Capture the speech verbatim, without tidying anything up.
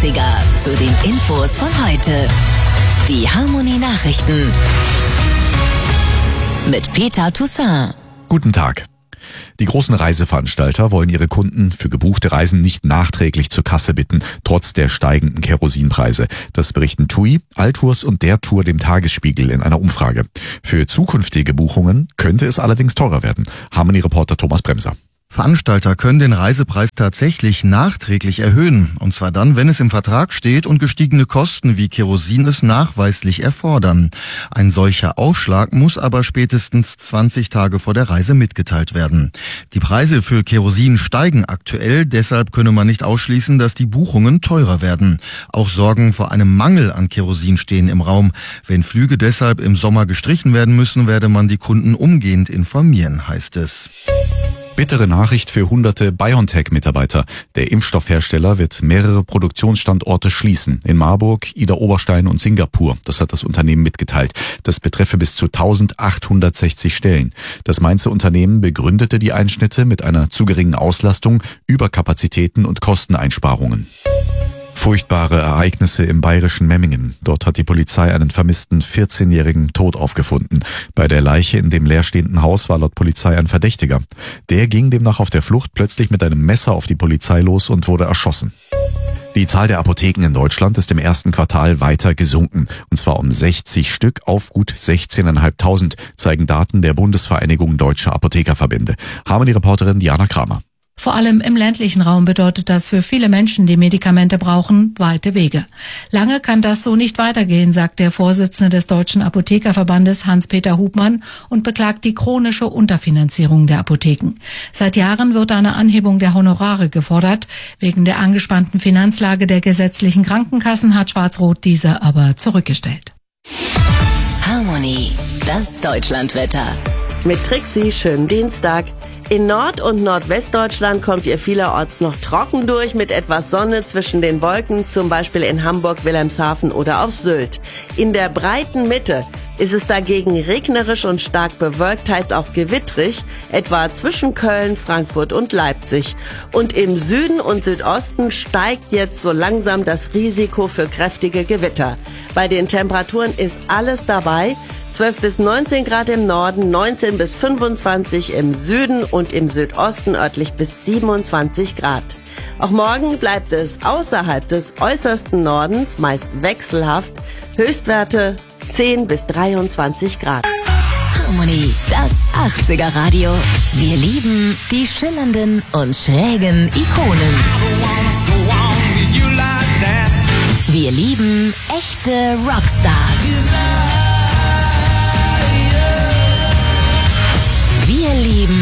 achtziger zu den Infos von heute. Die Harmony Nachrichten mit Peter Toussaint. Guten Tag. Die großen Reiseveranstalter wollen ihre Kunden für gebuchte Reisen nicht nachträglich zur Kasse bitten, trotz der steigenden Kerosinpreise. Das berichten TUI, Altours und der Tour dem Tagesspiegel in einer Umfrage. Für zukünftige Buchungen könnte es allerdings teurer werden. Harmony-Reporter Thomas Bremser. Veranstalter können den Reisepreis tatsächlich nachträglich erhöhen. Und zwar dann, wenn es im Vertrag steht und gestiegene Kosten wie Kerosin es nachweislich erfordern. Ein solcher Aufschlag muss aber spätestens zwanzig Tage vor der Reise mitgeteilt werden. Die Preise für Kerosin steigen aktuell, deshalb könne man nicht ausschließen, dass die Buchungen teurer werden. Auch Sorgen vor einem Mangel an Kerosin stehen im Raum. Wenn Flüge deshalb im Sommer gestrichen werden müssen, werde man die Kunden umgehend informieren, heißt es. Bittere Nachricht für hunderte BioNTech-Mitarbeiter. Der Impfstoffhersteller wird mehrere Produktionsstandorte schließen. In Marburg, Idar-Oberstein und Singapur. Das hat das Unternehmen mitgeteilt. Das betreffe bis zu eintausendachthundertsechzig Stellen. Das Mainzer Unternehmen begründete die Einschnitte mit einer zu geringen Auslastung, Überkapazitäten und Kosteneinsparungen. Furchtbare Ereignisse im bayerischen Memmingen. Dort hat die Polizei einen vermissten vierzehnjährigen tot aufgefunden. Bei der Leiche in dem leerstehenden Haus war laut Polizei ein Verdächtiger. Der ging demnach auf der Flucht plötzlich mit einem Messer auf die Polizei los und wurde erschossen. Die Zahl der Apotheken in Deutschland ist im ersten Quartal weiter gesunken. Und zwar um sechzig Stück auf gut sechzehntausendfünfhundert, zeigen Daten der Bundesvereinigung Deutscher Apothekerverbände. Harmony-Reporterin Diana Kramer. Vor allem im ländlichen Raum bedeutet das für viele Menschen, die Medikamente brauchen, weite Wege. Lange kann das so nicht weitergehen, sagt der Vorsitzende des Deutschen Apothekerverbandes Hans-Peter Hubmann und beklagt die chronische Unterfinanzierung der Apotheken. Seit Jahren wird eine Anhebung der Honorare gefordert. Wegen der angespannten Finanzlage der gesetzlichen Krankenkassen hat Schwarz-Rot diese aber zurückgestellt. Harmony, das Deutschlandwetter. Mit Trixie, schönen Dienstag. In Nord- und Nordwestdeutschland kommt ihr vielerorts noch trocken durch mit etwas Sonne zwischen den Wolken, zum Beispiel in Hamburg, Wilhelmshaven oder auf Sylt. In der breiten Mitte ist es dagegen regnerisch und stark bewölkt, teils auch gewittrig, etwa zwischen Köln, Frankfurt und Leipzig. Und im Süden und Südosten steigt jetzt so langsam das Risiko für kräftige Gewitter. Bei den Temperaturen ist alles dabei. zwölf bis neunzehn Grad im Norden, neunzehn bis fünfundzwanzig im Süden und im Südosten örtlich bis siebenundzwanzig Grad. Auch morgen bleibt es außerhalb des äußersten Nordens meist wechselhaft. Höchstwerte zehn bis dreiundzwanzig Grad. Harmony, das achtziger Radio. Wir lieben die schillernden und schrägen Ikonen. Wir lieben echte Rockstars. Wir lieben